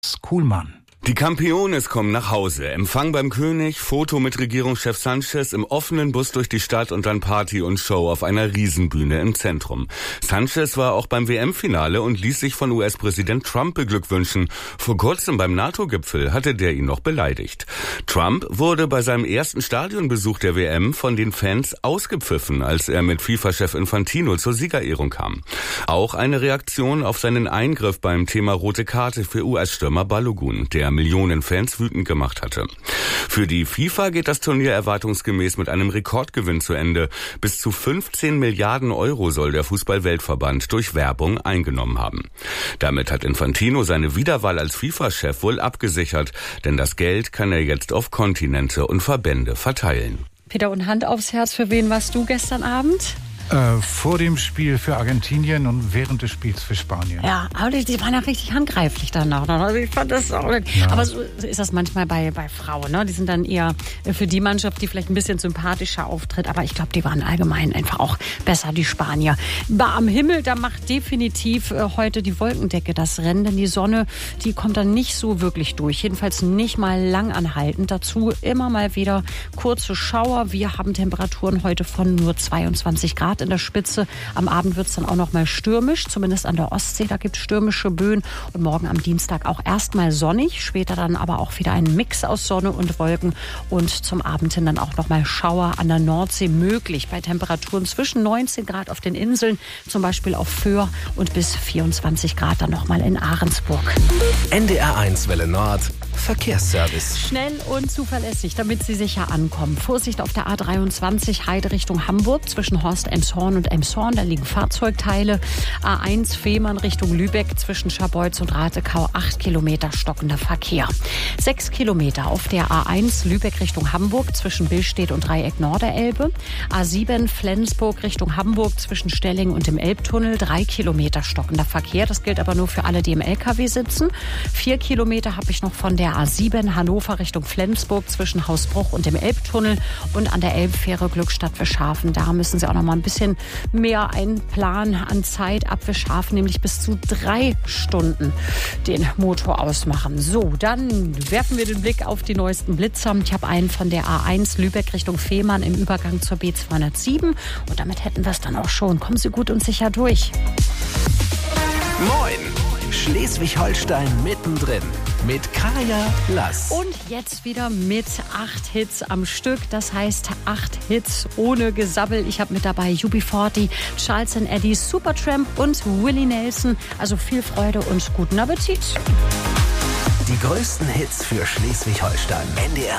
Kuhlmann. Die Campeones kommen nach Hause. Empfang beim König, Foto mit Regierungschef Sanchez im offenen Bus durch die Stadt und dann Party und Show auf einer Riesenbühne im Zentrum. Sanchez war auch beim WM-Finale und ließ sich von US-Präsident Trump beglückwünschen. Vor kurzem beim NATO-Gipfel hatte der ihn noch beleidigt. Trump wurde bei seinem ersten Stadionbesuch der WM von den Fans ausgepfiffen, als er mit FIFA-Chef Infantino zur Siegerehrung kam. Auch eine Reaktion auf seinen Eingriff beim Thema rote Karte für US-Stürmer Balogun, der Millionen Fans wütend gemacht hatte. Für die FIFA geht das Turnier erwartungsgemäß mit einem Rekordgewinn zu Ende. Bis zu 15 Milliarden Euro soll der Fußball-Weltverband durch Werbung eingenommen haben. Damit hat Infantino seine Wiederwahl als FIFA-Chef wohl abgesichert, denn das Geld kann er jetzt auf Kontinente und Verbände verteilen. Peter, und Hand aufs Herz, für wen warst du gestern Abend? Vor dem Spiel für Argentinien und während des Spiels für Spanien. Ja, aber die waren ja richtig handgreiflich danach. Also ich fand das auch. Ja. Aber so ist das manchmal bei Frauen. Ne? Die sind dann eher für die Mannschaft, die vielleicht ein bisschen sympathischer auftritt. Aber ich glaube, die waren allgemein einfach auch besser, die Spanier. Am Himmel, da macht definitiv heute die Wolkendecke das Rennen. Denn die Sonne, die kommt dann nicht so wirklich durch. Jedenfalls nicht mal lang anhaltend. Dazu immer mal wieder kurze Schauer. Wir haben Temperaturen heute von nur 22 Grad in der Spitze. Am Abend wird es dann auch noch mal stürmisch, zumindest an der Ostsee. Da gibt es stürmische Böen. Und morgen am Dienstag auch erstmal sonnig, später dann aber auch wieder ein Mix aus Sonne und Wolken. Und zum Abend hin dann auch noch mal Schauer an der Nordsee möglich. Bei Temperaturen zwischen 19 Grad auf den Inseln, zum Beispiel auf Föhr, und bis 24 Grad dann noch mal in Ahrensburg. NDR1 Welle Nord. Verkehrsservice. Schnell und zuverlässig, damit Sie sicher ankommen. Vorsicht auf der A23 Heide Richtung Hamburg zwischen Horst-Emshorn und Emshorn. Da liegen Fahrzeugteile. A1 Fehmarn Richtung Lübeck zwischen Scharbeutz und Ratekau 8 Kilometer stockender Verkehr. 6 Kilometer auf der A1 Lübeck Richtung Hamburg zwischen Billstedt und Dreieck Norderelbe. A7 Flensburg Richtung Hamburg zwischen Stelling und dem Elbtunnel 3 Kilometer stockender Verkehr. Das gilt aber nur für alle, die im LKW sitzen. 4 Kilometer habe ich noch von der A7 Hannover Richtung Flensburg zwischen Hausbruch und dem Elbtunnel und an der Elbfähre Glückstadt Fischhafen. Da müssen Sie auch noch mal ein bisschen mehr einplanen an Zeit ab Fischhafen, nämlich bis zu 3 Stunden den Motor ausmachen. So, dann werfen wir den Blick auf die neuesten Blitzer. Ich habe einen von der A1 Lübeck Richtung Fehmarn im Übergang zur B207 und damit hätten wir es dann auch schon. Kommen Sie gut und sicher durch. Moin! Schleswig-Holstein mittendrin mit Kaya Lass. Und jetzt wieder mit 8 Hits am Stück. Das heißt 8 Hits ohne Gesabbel. Ich habe mit dabei UB40, Charles & Eddie, Supertramp und Willie Nelson. Also viel Freude und guten Appetit. Die größten Hits für Schleswig-Holstein. NDR